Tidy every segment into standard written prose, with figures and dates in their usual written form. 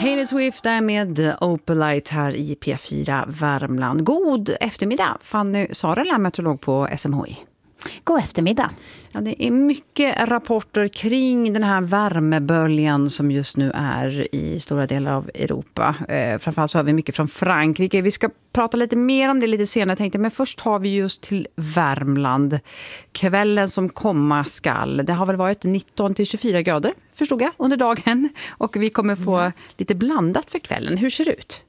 Taylor Swift är med Opalite här i P4 Värmland. God eftermiddag, Fanny Sarela, meteorolog på SMHI. God eftermiddag. Ja, det är mycket rapporter kring den här värmeböljan som just nu är i stora delar av Europa. Framförallt så har vi mycket från Frankrike. Vi ska prata lite mer om det lite senare, tänkte jag. Men först har vi just till Värmland. Kvällen som komma skall. Det har väl varit 19-24 grader, förstod jag, under dagen. Och vi kommer få lite blandat för kvällen. Hur ser det ut?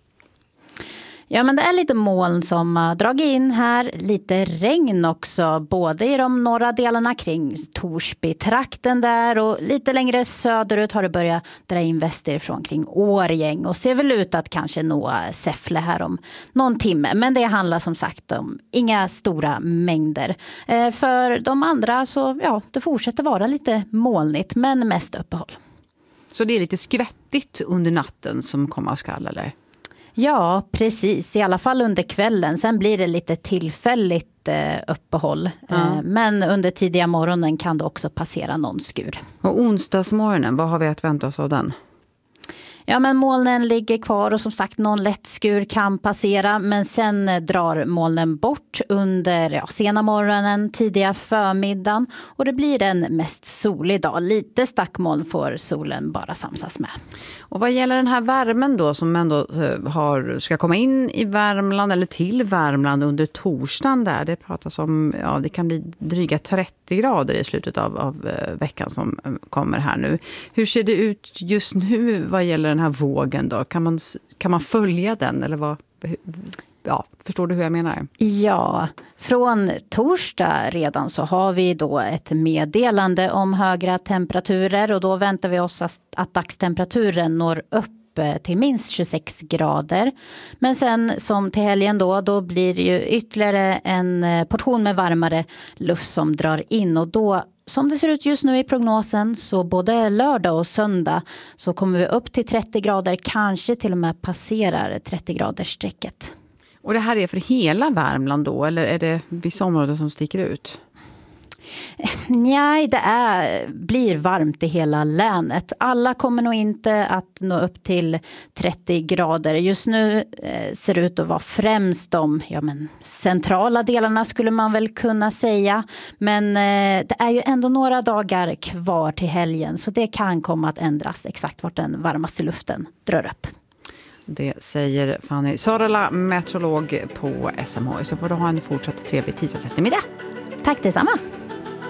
Ja, men det är lite moln som har dragit in här. Lite regn också, både i de norra delarna kring Torsby-trakten där. Och lite längre söderut har det börjat dra in västerifrån kring Årgäng. Och ser väl ut att kanske nå Säffle här om någon timme. Men det handlar som sagt om inga stora mängder. För de andra så, ja, det fortsätter vara lite molnigt, men mest uppehåll. Så det är lite skvättigt under natten som komma skall, eller? Ja, precis. I alla fall under kvällen. Sen blir det lite tillfälligt uppehåll. Men under tidiga morgonen kan det också passera någon skur. Och onsdagsmorgonen, vad har vi att vänta oss av den? Ja, men molnen ligger kvar och som sagt någon lätt skur kan passera. Men sen drar molnen bort under sena morgonen, tidiga förmiddagen. Och det blir en mest solig dag. Lite stackmoln får solen bara samsas med. Och vad gäller den här värmen då som ändå ska komma in i Värmland eller till Värmland under torsdagen där. Det pratas om, det kan bli dryga 30 grader i slutet av veckan som kommer här nu. Hur ser det ut just nu vad gäller den här vågen då? Kan man följa den eller vad? Ja, förstår du hur jag menar? Ja, från torsdag redan så har vi då ett meddelande om högre temperaturer och då väntar vi oss att dagstemperaturen når upp till minst 26 grader. Men sen som till helgen då blir det ju ytterligare en portion med varmare luft som drar in och då som det ser ut just nu i prognosen så både lördag och söndag så kommer vi upp till 30 grader, kanske till och med passerar 30 graders strecket. Och det här är för hela Värmland då eller är det vissa områden som sticker ut? Nej, det blir varmt i hela länet. Alla kommer nog inte att nå upp till 30 grader. Just nu ser det ut att vara främst de centrala delarna skulle man väl kunna säga. Men det är ju ändå några dagar kvar till helgen så det kan komma att ändras exakt vart den varmaste luften drar upp. Det säger Fanny Sarela, meteorolog på SMHI. Så får du ha en fortsatt trevlig tisdags eftermiddag. Tack detsamma.